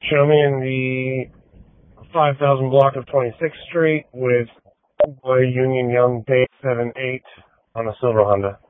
Show me in the 5000 block of 26th Street with Boy Union Young Date 78 on a silver Honda.